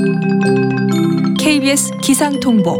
KBS 기상통보.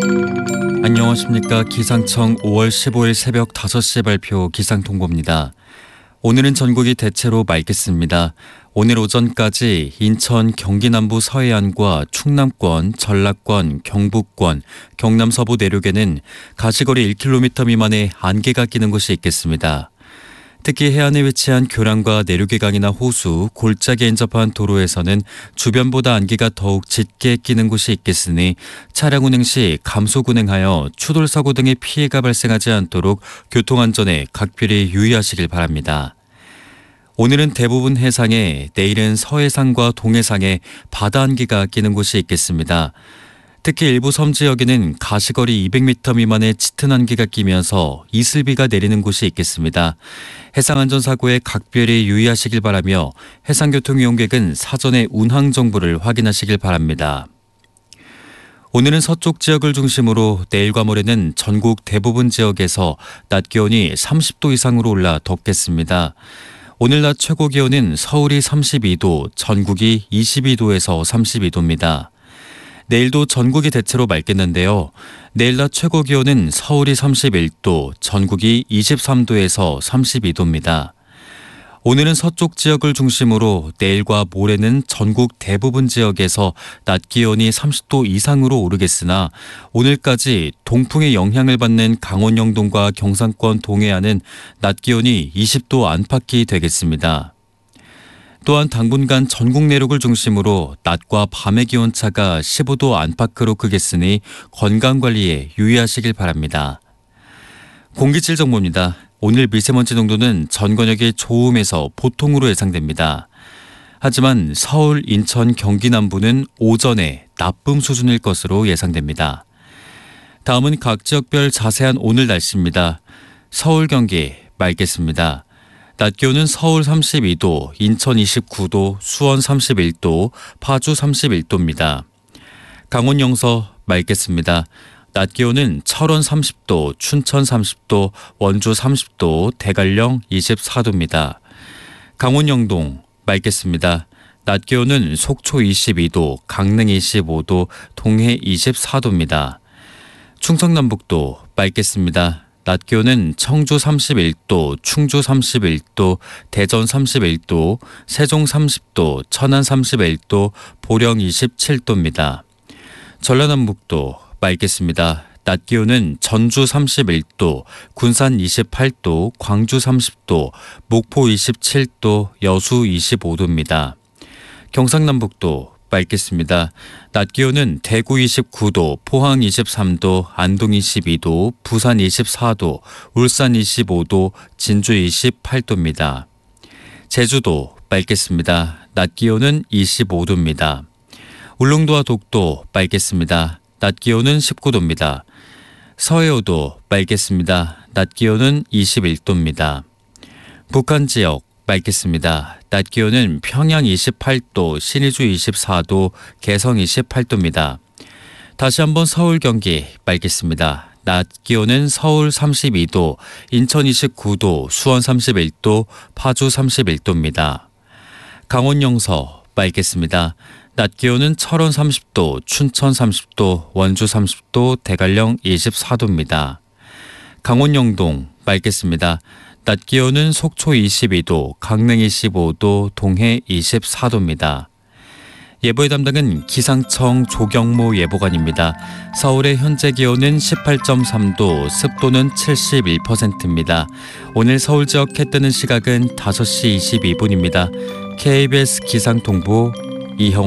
안녕하십니까. 기상청 5월 15일 새벽 5시 발표 기상통보입니다. 오늘은 전국이 대체로 맑겠습니다. 오늘 오전까지 인천 경기 남부 서해안과 충남권, 전라권, 경북권, 경남 서부 내륙에는 가시거리 1km 미만의 안개가 끼는 곳이 있겠습니다. 특히 해안에 위치한 교량과 내륙의 강이나 호수, 골짜기에 인접한 도로에서는 주변보다 안개가 더욱 짙게 끼는 곳이 있겠으니 차량 운행 시 감속 운행하여 추돌사고 등의 피해가 발생하지 않도록 교통안전에 각별히 유의하시길 바랍니다. 오늘은 대부분 해상에, 내일은 서해상과 동해상에 바다 안개가 끼는 곳이 있겠습니다. 특히 일부 섬 지역에는 가시거리 200m 미만의 짙은 안개가 끼면서 이슬비가 내리는 곳이 있겠습니다. 해상안전사고에 각별히 유의하시길 바라며 해상교통 이용객은 사전에 운항 정보를 확인하시길 바랍니다. 오늘은 서쪽 지역을 중심으로 내일과 모레는 전국 대부분 지역에서 낮 기온이 30도 이상으로 올라 덥겠습니다. 오늘 낮 최고 기온은 서울이 32도, 전국이 22도에서 32도입니다. 내일도 전국이 대체로 맑겠는데요. 내일 낮 최고 기온은 서울이 31도, 전국이 23도에서 32도입니다. 오늘은 서쪽 지역을 중심으로 내일과 모레는 전국 대부분 지역에서 낮 기온이 30도 이상으로 오르겠으나 오늘까지 동풍의 영향을 받는 강원 영동과 경상권 동해안은 낮 기온이 20도 안팎이 되겠습니다. 또한 당분간 전국 내륙을 중심으로 낮과 밤의 기온차가 15도 안팎으로 크겠으니 건강관리에 유의하시길 바랍니다. 공기질 정보입니다. 오늘 미세먼지 농도는 전 권역이 좋음에서 보통으로 예상됩니다. 하지만 서울, 인천, 경기 남부는 오전에 나쁨 수준일 것으로 예상됩니다. 다음은 각 지역별 자세한 오늘 날씨입니다. 서울, 경기 맑겠습니다. 낮 기온은 서울 32도, 인천 29도, 수원 31도, 파주 31도입니다. 강원 영서 맑겠습니다. 낮 기온은 철원 30도, 춘천 30도, 원주 30도, 대관령 24도입니다. 강원 영동 맑겠습니다. 낮 기온은 속초 22도, 강릉 25도, 동해 24도입니다. 충청남북도 맑겠습니다. 낮 기온은 청주 31도, 충주 31도, 대전 31도, 세종 30도, 천안 31도, 보령 27도입니다. 전라남북도 맑겠습니다. 낮 기온은 전주 31도, 군산 28도, 광주 30도, 목포 27도, 여수 25도입니다. 경상남북도 맑겠습니다. 낮 기온은 대구 29도, 포항 23도, 안동 22도, 부산 24도, 울산 25도, 진주 28도입니다. 제주도 맑겠습니다. 낮 기온은 25도입니다. 울릉도와 독도 맑겠습니다. 낮 기온은 19도입니다. 서해오도 맑겠습니다. 낮 기온은 21도입니다. 북한 지역 맑겠습니다. 낮 기온은 평양 28도, 신의주 24도, 개성 28도입니다. 다시 한번 서울 경기 맑겠습니다. 낮 기온은 서울 32도, 인천 29도, 수원 31도, 파주 31도입니다. 강원 영서 맑겠습니다. 낮 기온은 철원 30도, 춘천 30도, 원주 30도, 대관령 24도입니다. 강원 영동 맑겠습니다. 낮 기온은 속초 22도, 강릉 25도, 동해 24도입니다. 예보의 담당은 기상청 조경모 예보관입니다. 서울의 현재 기온은 18.3도, 습도는 71%입니다. 오늘 서울 지역 해 뜨는 시각은 5시 22분입니다. KBS 기상통보 이형호